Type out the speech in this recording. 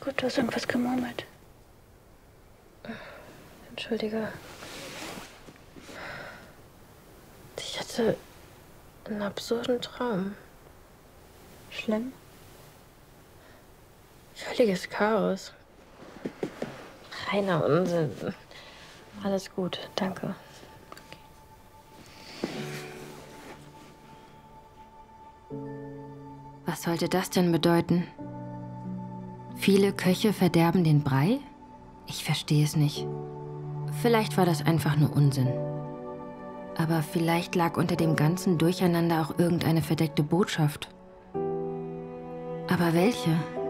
Gut, du hast irgendwas gemurmelt. Entschuldige. Ich hatte einen absurden Traum. Schlimm? Völliges Chaos. Reiner Unsinn. Alles gut, danke. Was sollte das denn bedeuten? Viele Köche verderben den Brei? Ich verstehe es nicht. Vielleicht war das einfach nur Unsinn. Aber vielleicht lag unter dem ganzen Durcheinander auch irgendeine verdeckte Botschaft. Aber welche?